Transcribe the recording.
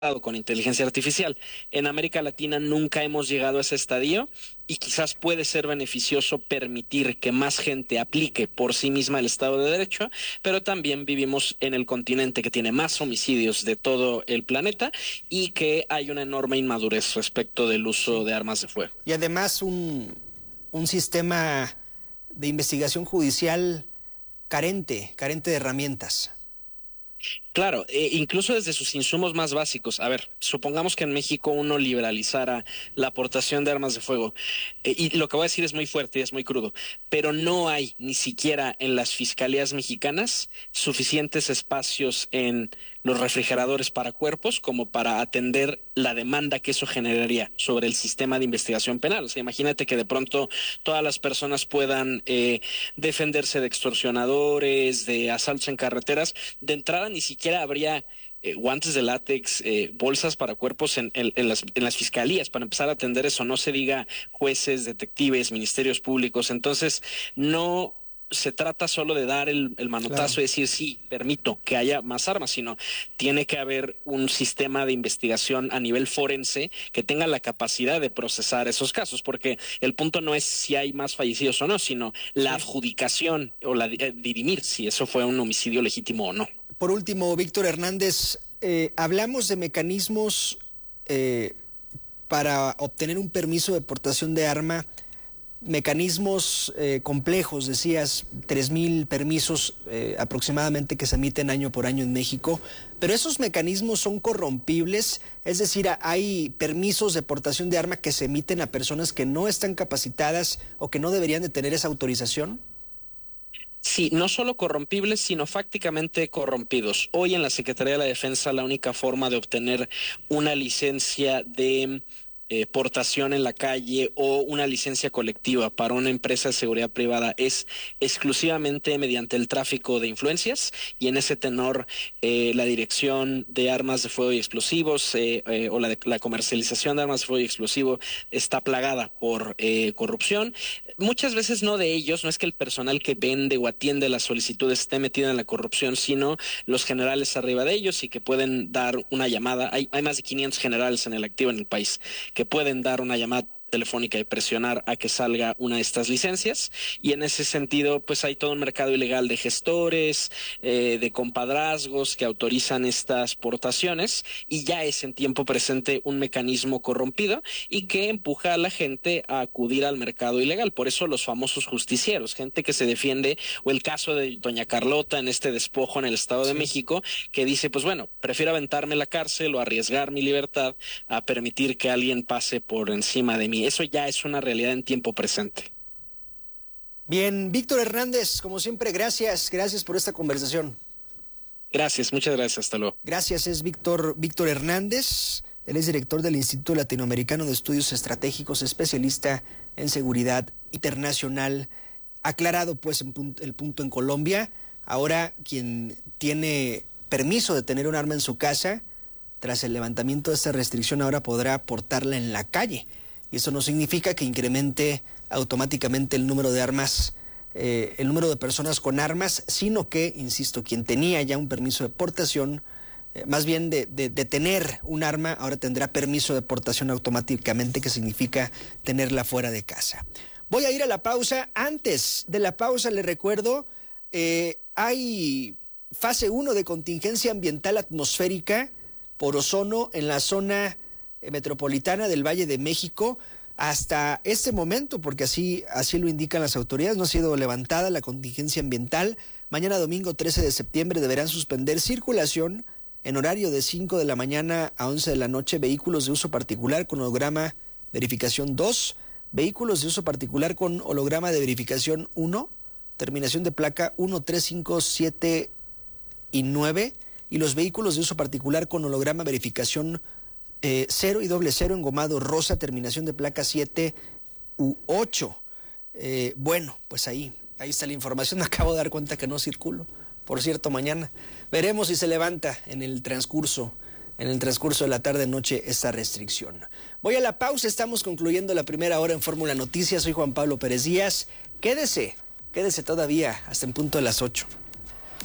con inteligencia artificial. En América Latina nunca hemos llegado a ese estadio y quizás puede ser beneficioso permitir que más gente aplique por sí misma el Estado de Derecho, pero también vivimos en el continente que tiene más homicidios de todo el planeta y que hay una enorme inmadurez respecto del uso de armas de fuego. Y además un sistema de investigación judicial carente de herramientas. Claro, incluso desde sus insumos más básicos. A ver, supongamos que en México uno liberalizara la aportación de armas de fuego. Y lo que voy a decir es muy fuerte y es muy crudo, pero no hay ni siquiera en las fiscalías mexicanas suficientes espacios en los refrigeradores para cuerpos como para atender la demanda que eso generaría sobre el sistema de investigación penal. O sea, imagínate que de pronto todas las personas puedan defenderse de extorsionadores, de asaltos en carreteras. De entrada ni siquiera habría guantes de látex, bolsas para cuerpos en las fiscalías para empezar a atender eso. No se diga jueces, detectives, ministerios públicos. Entonces, no se trata solo de dar el manotazo y decir sí, permito que haya más armas, sino tiene que haber un sistema de investigación a nivel forense que tenga la capacidad de procesar esos casos, porque el punto no es si hay más fallecidos o no, sino la adjudicación o dirimir si eso fue un homicidio legítimo o no. Por último, Víctor Hernández, hablamos de mecanismos para obtener un permiso de portación de arma, mecanismos complejos, decías, 3,000 permisos aproximadamente que se emiten año por año en México, pero esos mecanismos son corrompibles, es decir, hay permisos de portación de arma que se emiten a personas que no están capacitadas o que no deberían de tener esa autorización. Sí, no solo corrompibles, sino fácticamente corrompidos. Hoy en la Secretaría de la Defensa la única forma de obtener una licencia de portación en la calle o una licencia colectiva para una empresa de seguridad privada es exclusivamente mediante el tráfico de influencias, y en ese tenor la Dirección de Armas de Fuego y Explosivos o la comercialización de armas de fuego y explosivo está plagada por corrupción. Muchas veces no de ellos, no es que el personal que vende o atiende las solicitudes esté metido en la corrupción, sino los generales arriba de ellos y que pueden dar una llamada. Hay más de 500 generales en el activo en el país que pueden dar una llamada telefónica y presionar a que salga una de estas licencias, y en ese sentido pues hay todo un mercado ilegal de gestores, de compadrazgos que autorizan estas portaciones, y ya es en tiempo presente un mecanismo corrompido y que empuja a la gente a acudir al mercado ilegal. Por eso los famosos justicieros, gente que se defiende, o el caso de doña Carlota en este despojo en el Estado de México, que dice pues bueno, prefiero aventarme a la cárcel o arriesgar mi libertad a permitir que alguien pase por encima de mí. Eso ya es una realidad en tiempo presente. Bien, Víctor Hernández, como siempre, gracias por esta conversación. Gracias, muchas gracias, hasta luego. Gracias, es Víctor Hernández, él es director del Instituto Latinoamericano de Estudios Estratégicos, especialista en seguridad internacional. Aclarado pues el punto en Colombia, ahora quien tiene permiso de tener un arma en su casa, tras el levantamiento de esta restricción, ahora podrá portarla en la calle. Y eso no significa que incremente automáticamente el número de armas, el número de personas con armas, sino que, insisto, quien tenía ya un permiso de portación, más bien de tener un arma, ahora tendrá permiso de portación automáticamente, que significa tenerla fuera de casa. Voy a ir a la pausa. Antes de la pausa, les recuerdo, hay fase 1 de contingencia ambiental atmosférica por ozono en la zona metropolitana del Valle de México. Hasta este momento, porque así lo indican las autoridades, no ha sido levantada la contingencia ambiental. Mañana domingo 13 de septiembre deberán suspender circulación en horario de 5 de la mañana a 11 de la noche vehículos de uso particular con holograma verificación 2, vehículos de uso particular con holograma de verificación 1, terminación de placa 1, 3, 5, 7 y 9, y los vehículos de uso particular con holograma verificación 0 y 00 engomado rosa, terminación de placa 7 u 8. Bueno, pues ahí está la información. Me acabo de dar cuenta que no circulo. Por cierto, mañana veremos si se levanta en el transcurso de la tarde-noche esta restricción. Voy a la pausa, estamos concluyendo la primera hora en Fórmula Noticias. Soy Juan Pablo Pérez Díaz. Quédese todavía hasta en punto de las 8.